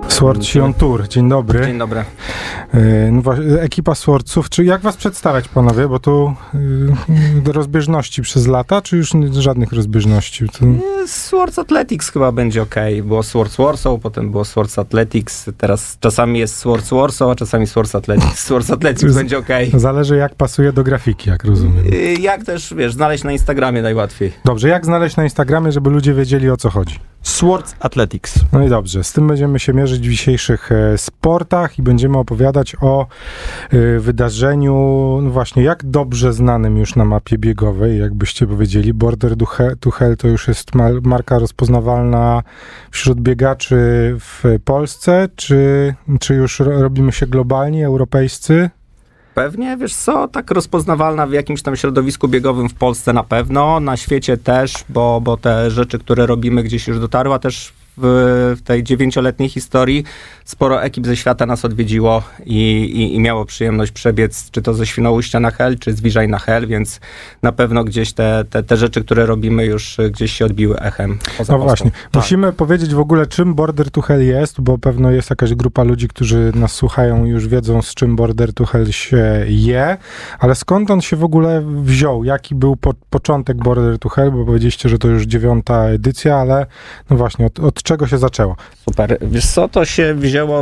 Swords on Tour, dzień dobry. Dzień dobry. No właśnie, ekipa Swordsów, czy jak was przedstawiać, panowie, bo tu rozbieżności przez lata, czy już żadnych rozbieżności? Swords Athletics chyba będzie okej. Było Swords Warsaw, potem było Swords Athletics, teraz czasami jest Swords Warsaw, a czasami Swords Athletics. Swords Athletics będzie okej. Zależy jak pasuje do grafiki, jak rozumiem. Jak też, znaleźć na Instagramie najłatwiej. Dobrze, jak znaleźć na Instagramie, żeby ludzie wiedzieli, o co chodzi? Swords Athletics. No i dobrze, z tym będziemy się mierzyć w dzisiejszych sportach i będziemy opowiadać o wydarzeniu, no właśnie, jak dobrze znanym już na mapie biegowej, jakbyście powiedzieli. Border to Hell to już jest marka rozpoznawalna wśród biegaczy w Polsce, czy już robimy się globalni, europejscy? Pewnie, wiesz co, tak rozpoznawalna w jakimś tam środowisku biegowym w Polsce na pewno, na świecie też, bo te rzeczy, które robimy, gdzieś już dotarła też w tej 9-letniej historii. Sporo ekip ze świata nas odwiedziło i miało przyjemność przebiec, czy to ze Świnoujścia na Hel, czy z Wiżaj na Hel, więc na pewno gdzieś te rzeczy, które robimy, już gdzieś się odbiły echem poza No Polską. właśnie, musimy powiedzieć w ogóle, czym Border to Hell jest, bo pewno jest jakaś grupa ludzi, którzy nas słuchają i już wiedzą, z czym Border to Hell się je, ale skąd on się w ogóle wziął? Jaki był początek Border to Hell? Bo powiedzieliście, że to już 9. edycja, ale no właśnie, od czego się zaczęło? Super. Wiesz co, to się wzięło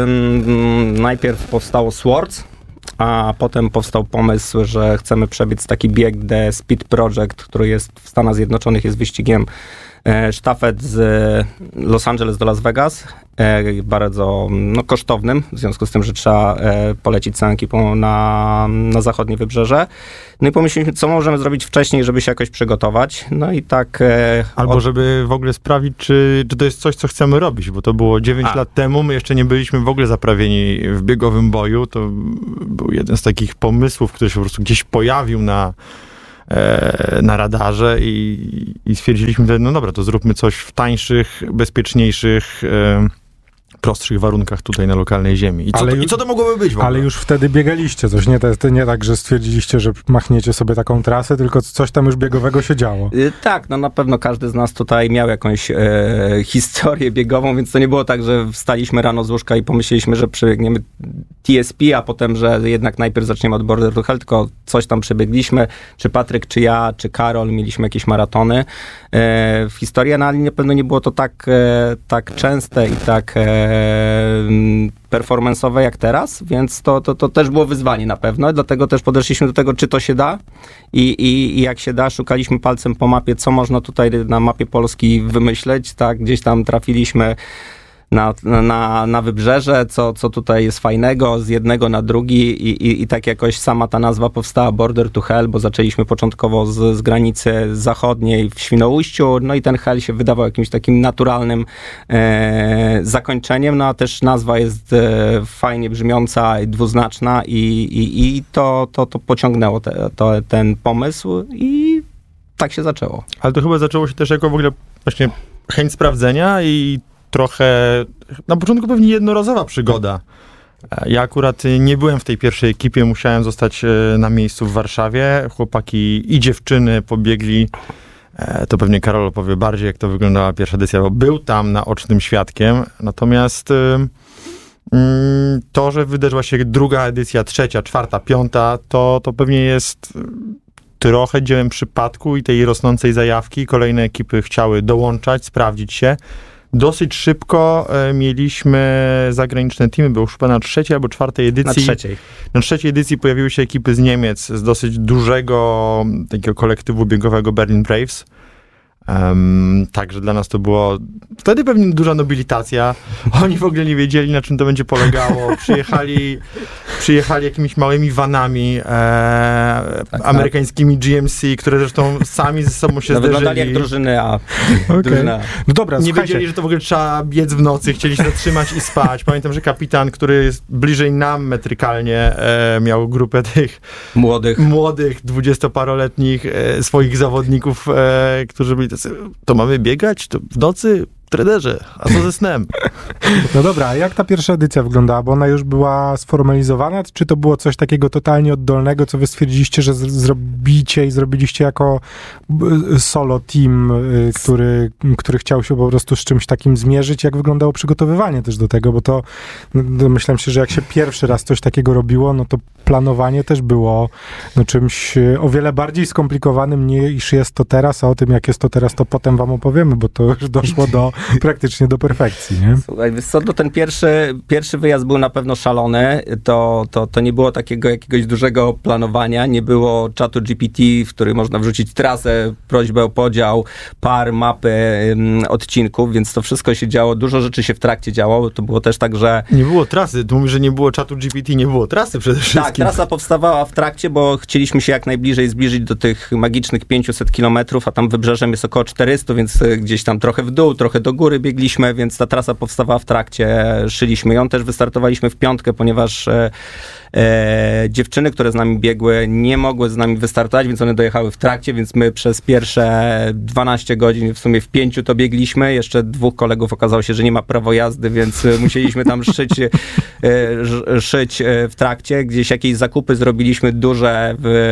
najpierw powstało Swords, a potem powstał pomysł, że chcemy przebiec taki bieg The Speed Project, który jest w Stanach Zjednoczonych, jest wyścigiem sztafet z Los Angeles do Las Vegas, bardzo kosztownym, w związku z tym, że trzeba polecić całą ekipą na zachodnie wybrzeże. No i pomyśleliśmy, co możemy zrobić wcześniej, żeby się jakoś przygotować. No i tak... Albo żeby w ogóle sprawdzić, czy to jest coś, co chcemy robić, bo to było 9 lat temu, my jeszcze nie byliśmy w ogóle zaprawieni w biegowym boju. To był jeden z takich pomysłów, który się po prostu gdzieś pojawił na radarze i stwierdziliśmy wtedy, no dobra, to zróbmy coś w tańszych, bezpieczniejszych, prostszych warunkach tutaj na lokalnej ziemi. I co to mogłoby być w ogóle? Ale już wtedy biegaliście coś, nie tak, że stwierdziliście, że machniecie sobie taką trasę, tylko coś tam już biegowego się działo. Tak, no na pewno każdy z nas tutaj miał jakąś historię biegową, więc to nie było tak, że wstaliśmy rano z łóżka i pomyśleliśmy, że przebiegniemy TSP, a potem, że jednak najpierw zaczniemy od Border to Hell, tylko coś tam przebiegliśmy, czy Patryk, czy ja, czy Karol, mieliśmy jakieś maratony w historii, no ale na pewno nie było to tak częste i tak performance'owe jak teraz, więc to też było wyzwanie na pewno, dlatego też podeszliśmy do tego, czy to się da i jak się da, szukaliśmy palcem po mapie, co można tutaj na mapie Polski wymyśleć, tak, gdzieś tam trafiliśmy na wybrzeże, co tutaj jest fajnego, z jednego na drugi i tak jakoś sama ta nazwa powstała Border to Hell, bo zaczęliśmy początkowo z granicy zachodniej w Świnoujściu, no i ten Hell się wydawał jakimś takim naturalnym zakończeniem, no a też nazwa jest fajnie brzmiąca i dwuznaczna i to pociągnęło ten pomysł i tak się zaczęło. Ale to chyba zaczęło się też jako w ogóle właśnie chęć sprawdzenia i trochę, na początku pewnie jednorazowa przygoda. Ja akurat nie byłem w tej pierwszej ekipie, musiałem zostać na miejscu w Warszawie. Chłopaki i dziewczyny pobiegli, to pewnie Karol opowie bardziej, jak to wyglądała pierwsza edycja, bo był tam naocznym świadkiem. Natomiast to, że wydarzyła się druga edycja, trzecia, czwarta, piąta, to pewnie jest trochę dziełem przypadku i tej rosnącej zajawki. Kolejne ekipy chciały dołączać, sprawdzić się. Dosyć szybko mieliśmy zagraniczne teamy, było już chyba na 3. albo 4. edycji. Na 3. edycji pojawiły się ekipy z Niemiec, z dosyć dużego takiego kolektywu biegowego Berlin Braves. Także dla nas to było wtedy pewnie duża nobilitacja. Oni w ogóle nie wiedzieli, na czym to będzie polegało. Przyjechali jakimiś małymi vanami amerykańskimi GMC, które zresztą sami ze sobą się zderzyli. Wyglądali jak drużyny A. Okay. Drużyna. No dobra, nie wiedzieli, że to w ogóle trzeba biec w nocy, chcieli się zatrzymać i spać. Pamiętam, że kapitan, który jest bliżej nam metrykalnie, miał grupę tych młodych 20-paroletnich swoich zawodników, którzy byli tacy, to mamy biegać? To w nocy? trenerze, a co ze snem? No dobra, a jak ta pierwsza edycja wyglądała? Bo ona już była sformalizowana? Czy to było coś takiego totalnie oddolnego, co wy stwierdziliście, że zrobicie i zrobiliście jako solo team, który chciał się po prostu z czymś takim zmierzyć? Jak wyglądało przygotowywanie też do tego? Bo to domyślam się, że jak się pierwszy raz coś takiego robiło, no to planowanie też było czymś o wiele bardziej skomplikowanym niż jest to teraz, a o tym, jak jest to teraz, to potem wam opowiemy, bo to już doszło praktycznie do perfekcji, nie? Słuchaj, wiesz co, ten pierwszy wyjazd był na pewno szalony. To nie było takiego jakiegoś dużego planowania, nie było czatu GPT, w który można wrzucić trasę, prośbę o podział, par, mapy, odcinków, więc to wszystko się działo, dużo rzeczy się w trakcie działo. To było też tak, że... Nie było trasy, tu mówisz, że nie było czatu GPT, nie było trasy przede wszystkim. Tak, trasa powstawała w trakcie, bo chcieliśmy się jak najbliżej zbliżyć do tych magicznych 500 kilometrów, a tam wybrzeżem jest około 400, więc gdzieś tam trochę w dół, trochę do góry biegliśmy, więc ta trasa powstawała w trakcie, szyliśmy ją. Też wystartowaliśmy w piątkę, ponieważ dziewczyny, które z nami biegły, nie mogły z nami wystartować, więc one dojechały w trakcie, więc my przez pierwsze 12 godzin, w sumie w 5 to biegliśmy. Jeszcze 2 kolegów okazało się, że nie ma prawo jazdy, więc musieliśmy tam szyć w trakcie. Gdzieś jakieś zakupy zrobiliśmy duże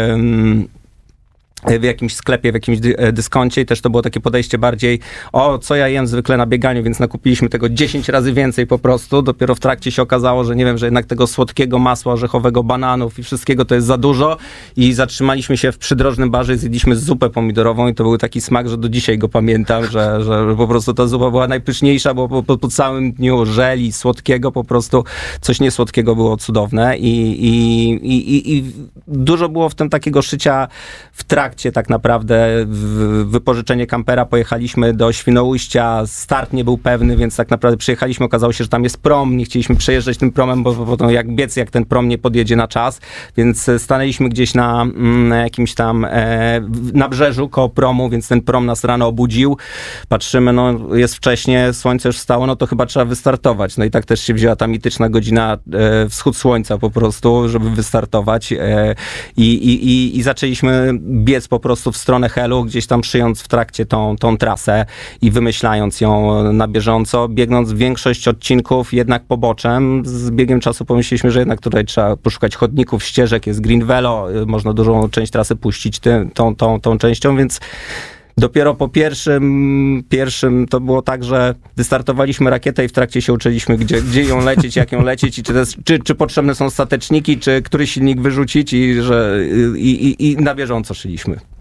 w jakimś sklepie, w jakimś dyskoncie i też to było takie podejście bardziej co ja jem zwykle na bieganiu, więc nakupiliśmy tego 10 razy więcej po prostu. Dopiero w trakcie się okazało, że nie wiem, że jednak tego słodkiego masła orzechowego, bananów i wszystkiego to jest za dużo i zatrzymaliśmy się w przydrożnym barze i zjedliśmy zupę pomidorową i to był taki smak, że do dzisiaj go pamiętam, że po prostu ta zupa była najpyszniejsza, bo po całym dniu żeli słodkiego po prostu coś niesłodkiego było cudowne i dużo było w tym takiego szycia w trakcie tak naprawdę, wypożyczenie kampera, pojechaliśmy do Świnoujścia, start nie był pewny, więc tak naprawdę przyjechaliśmy, okazało się, że tam jest prom, nie chcieliśmy przejeżdżać tym promem, bo to jak biec, jak ten prom nie podjedzie na czas, więc stanęliśmy gdzieś na jakimś tam nabrzeżu koło promu, więc ten prom nas rano obudził, patrzymy, jest wcześnie, słońce już wstało, no to chyba trzeba wystartować, no i tak też się wzięła ta mityczna godzina, wschód słońca po prostu, żeby wystartować i zaczęliśmy biec po prostu w stronę Helu, gdzieś tam szyjąc w trakcie tą trasę i wymyślając ją na bieżąco, biegnąc większość odcinków jednak poboczem. Z biegiem czasu pomyśleliśmy, że jednak tutaj trzeba poszukać chodników, ścieżek, jest Green Velo, można dużą część trasy puścić tą częścią, więc dopiero po pierwszym to było tak, że wystartowaliśmy rakietę i w trakcie się uczyliśmy, gdzie ją lecieć, jak ją lecieć i czy potrzebne są stateczniki, czy który silnik wyrzucić i na bieżąco szyliśmy.